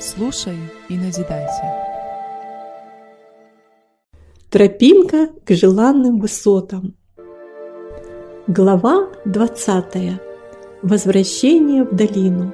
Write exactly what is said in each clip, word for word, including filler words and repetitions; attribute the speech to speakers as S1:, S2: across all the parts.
S1: Слушай и назидайся.
S2: Тропинка к желанным высотам. Глава двадцатая. Возвращение в долину.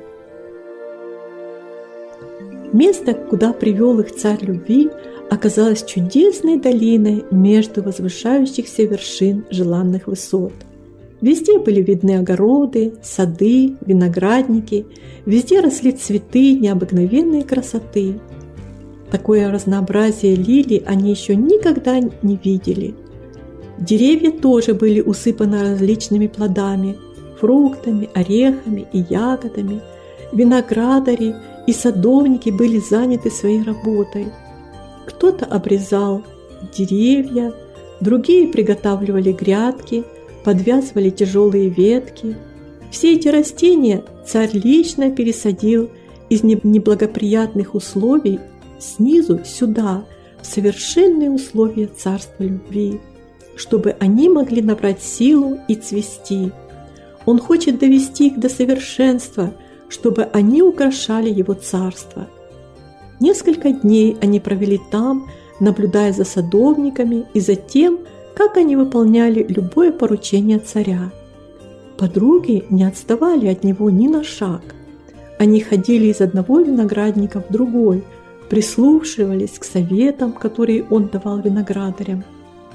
S2: Место, куда привел их царь любви, оказалось чудесной долиной между возвышающихся вершин желанных высот. Везде были видны огороды, сады, виноградники, везде росли цветы необыкновенной красоты. Такое разнообразие лилий они еще никогда не видели. Деревья тоже были усыпаны различными плодами, фруктами, орехами и ягодами. Виноградари и садовники были заняты своей работой. Кто-то обрезал деревья, другие приготавливали грядки, подвязывали тяжелые ветки. Все эти растения царь лично пересадил из неблагоприятных условий снизу сюда, в совершенные условия царства любви, чтобы они могли набрать силу и цвести. Он хочет довести их до совершенства, чтобы они украшали его царство. Несколько дней они провели там, наблюдая за садовниками и за тем, как они выполняли любое поручение царя. Подруги не отставали от него ни на шаг. Они ходили из одного виноградника в другой, прислушивались к советам, которые он давал виноградарям.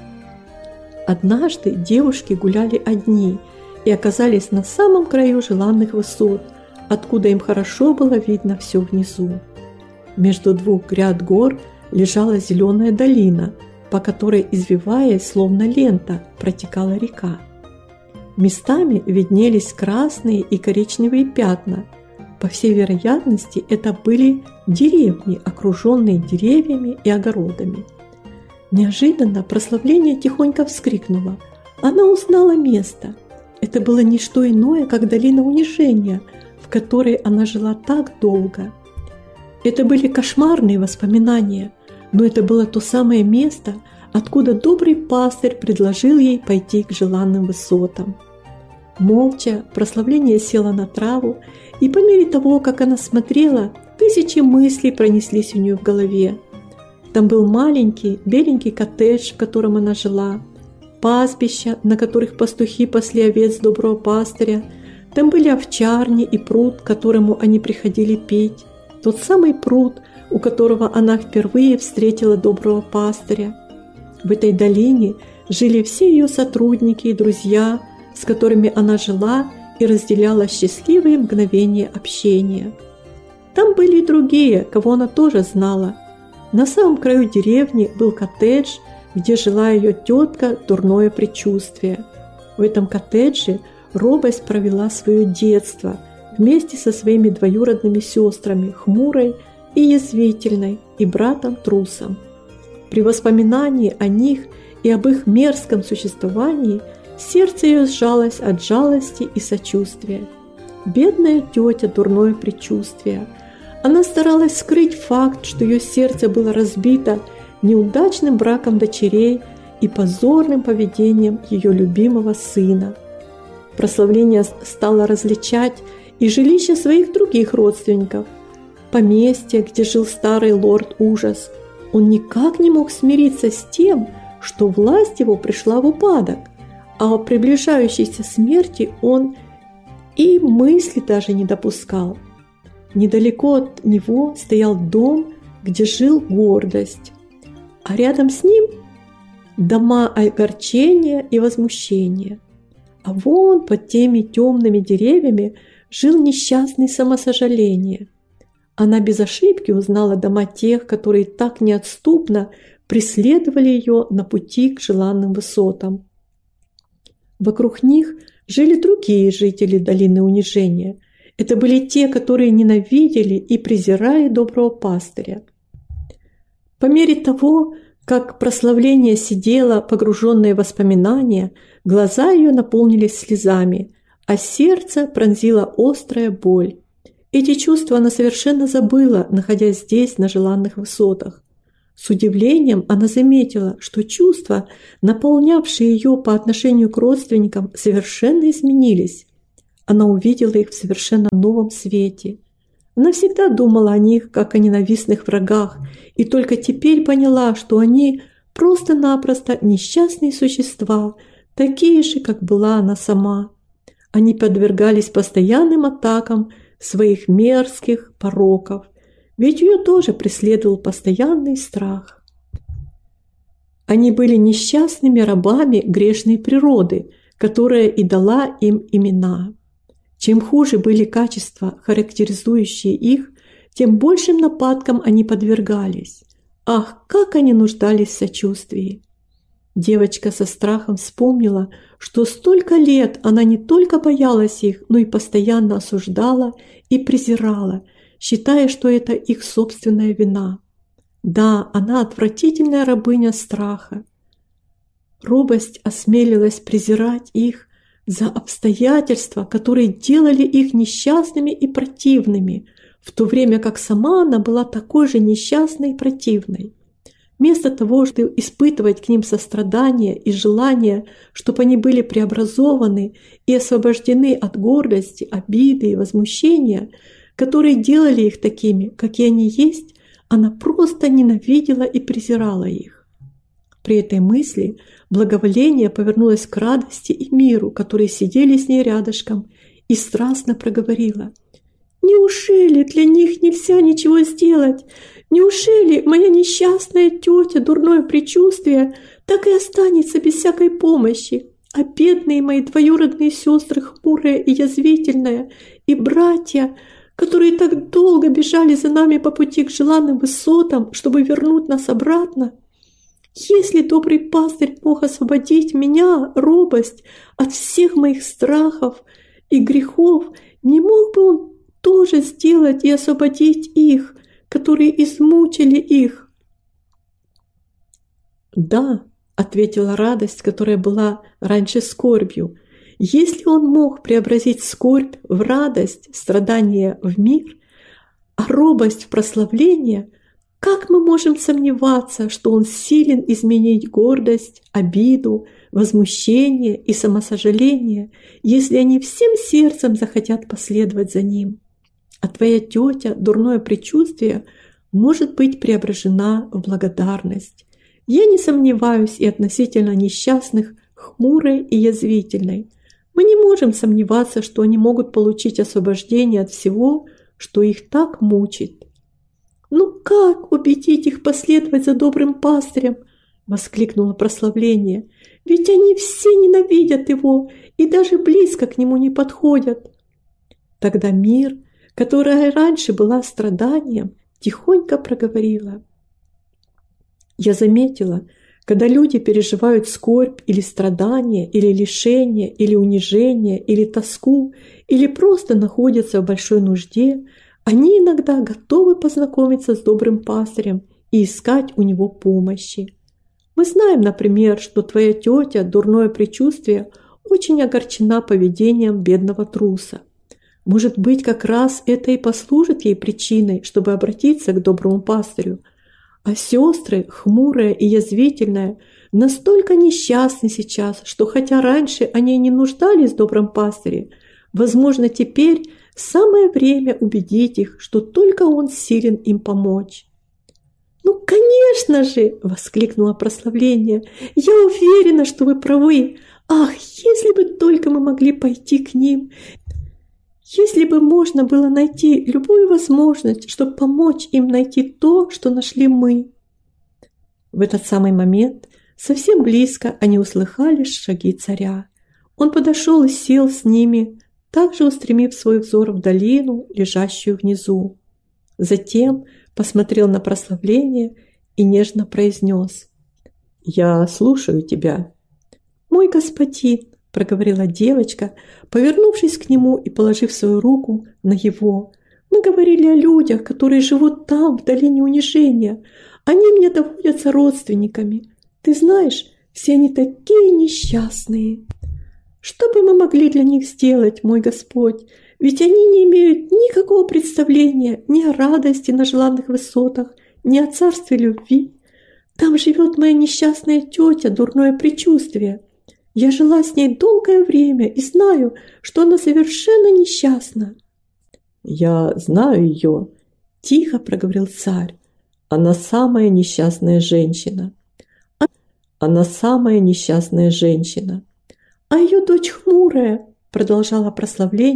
S2: Однажды девушки гуляли одни и оказались на самом краю желанных высот, откуда им хорошо было видно все внизу. Между двух гряд гор лежала зеленая долина, по которой, извиваясь, словно лента, протекала река. Местами виднелись красные и коричневые пятна. По всей вероятности, это были деревни, окруженные деревьями и огородами. Неожиданно прославление тихонько вскрикнула. Она узнала место. Это было не что иное, как долина унижения, в которой она жила так долго. Это были кошмарные воспоминания, но это было то самое место, откуда добрый пастырь предложил ей пойти к желанным высотам. Молча прославление села на траву, и по мере того, как она смотрела, тысячи мыслей пронеслись у нее в голове. Там был маленький беленький коттедж, в котором она жила, пастбища, на которых пастухи пасли овец доброго пастыря. Там были овчарни и пруд, к которому они приходили пить, тот самый пруд, у которого она впервые встретила доброго пастыря. В этой долине жили все ее сотрудники и друзья, с которыми она жила и разделяла счастливые мгновения общения. Там были и другие, кого она тоже знала. На самом краю деревни был коттедж, где жила ее тетка Дурное предчувствие. В этом коттедже робость провела свое детство вместе со своими двоюродными сестрами Хмурой и Язвительной и братом Трусом. При воспоминании о них и об их мерзком существовании сердце ее сжалось от жалости и сочувствия. Бедная тетя Дурное предчувствие. Она старалась скрыть факт, что ее сердце было разбито неудачным браком дочерей и позорным поведением ее любимого сына. Прославление стало различать и жилища своих других родственников. Поместье, где жил старый лорд Ужас. Он никак не мог смириться с тем, что власть его пришла в упадок, а о приближающейся смерти он и мысли даже не допускал. Недалеко от него стоял дом, где жил Гордость, а рядом с ним дома огорчения и возмущения. А вон под теми темными деревьями жил несчастный Самосожаление. Она без ошибки узнала дома тех, которые так неотступно преследовали ее на пути к желанным высотам. Вокруг них жили другие жители долины унижения. Это были те, которые ненавидели и презирали доброго пастыря. По мере того, как прославление сидело, погруженное в воспоминания, глаза ее наполнились слезами, а сердце пронзила острая боль. Эти чувства она совершенно забыла, находясь здесь, на желанных высотах. С удивлением она заметила, что чувства, наполнявшие ее по отношению к родственникам, совершенно изменились. Она увидела их в совершенно новом свете. Она всегда думала о них, как о ненавистных врагах, и только теперь поняла, что они просто-напросто несчастные существа, такие же, как была она сама. Они подвергались постоянным атакам своих мерзких пороков, ведь ее тоже преследовал постоянный страх. Они были несчастными рабами грешной природы, которая и дала им имена. Чем хуже были качества, характеризующие их, тем большим нападкам они подвергались. Ах, как они нуждались в сочувствии! Девочка со страхом вспомнила, что столько лет она не только боялась их, но и постоянно осуждала и презирала, считая, что это их собственная вина. Да, она отвратительная рабыня страха. Робость осмелилась презирать их за обстоятельства, которые делали их несчастными и противными, в то время как сама она была такой же несчастной и противной. Вместо того, чтобы испытывать к ним сострадание и желание, чтобы они были преобразованы и освобождены от гордости, обиды и возмущения, которые делали их такими, какие они есть, она просто ненавидела и презирала их. При этой мысли благоволение повернулось к радости и миру, которые сидели с ней рядышком, и страстно проговорила: «Неужели для них нельзя ничего сделать? Неужели моя несчастная тетя, дурное предчувствие, так и останется без всякой помощи? А бедные мои двоюродные сестры, хмурые и язвительные, и братья, которые так долго бежали за нами по пути к желанным высотам, чтобы вернуть нас обратно? Если добрый пастырь мог освободить меня, робость, от всех моих страхов и грехов, не мог бы он тоже сделать и освободить их, которые измучили их?» «Да», — ответила радость, которая была раньше скорбью. «Если он мог преобразить скорбь в радость, страдание в мир, а робость в прославление, как мы можем сомневаться, что он силен изменить гордость, обиду, возмущение и самосожаление, если они всем сердцем захотят последовать за ним? А твоя тетя, дурное предчувствие, может быть преображена в благодарность. Я не сомневаюсь и относительно несчастных, хмурой и язвительной. Мы не можем сомневаться, что они могут получить освобождение от всего, что их так мучит». «Ну как убедить их последовать за добрым пастырем?» — воскликнуло прославление. «Ведь они все ненавидят его и даже близко к нему не подходят». Тогда мир, которая раньше была страданием, тихонько проговорила: «Я заметила, когда люди переживают скорбь или страдание, или лишение, или унижение, или тоску, или просто находятся в большой нужде, они иногда готовы познакомиться с добрым пастырем и искать у него помощи. Мы знаем, например, что твоя тетя, дурное предчувствие, очень огорчена поведением бедного труса. Может быть, как раз это и послужит ей причиной, чтобы обратиться к доброму пастырю. А сестры, хмурая и язвительная, настолько несчастны сейчас, что хотя раньше они не нуждались в добром пастыре, возможно, теперь самое время убедить их, что только он силен им помочь». «Ну, конечно же!» – воскликнуло прославление. «Я уверена, что вы правы. Ах, если бы только мы могли пойти к ним! Если бы можно было найти любую возможность, чтобы помочь им найти то, что нашли мы!» В этот самый момент совсем близко они услыхали шаги царя. Он подошел и сел с ними, также устремив свой взор в долину, лежащую внизу. Затем посмотрел на прославление и нежно произнес: «Я слушаю тебя». «Мой господин», — проговорила девочка, повернувшись к нему и положив свою руку на его, «мы говорили о людях, которые живут там, в долине унижения. Они мне доводятся родственниками. Ты знаешь, все они такие несчастные. Что бы мы могли для них сделать, мой Господь? Ведь они не имеют никакого представления ни о радости на желанных высотах, ни о царстве любви. Там живет моя несчастная тетя, дурное предчувствие. Я жила с ней долгое время и знаю, что она совершенно несчастна». я знаю ее», – тихо проговорил царь. «Она самая несчастная женщина. Она самая несчастная женщина. А ее дочь хмурая», – продолжала прославление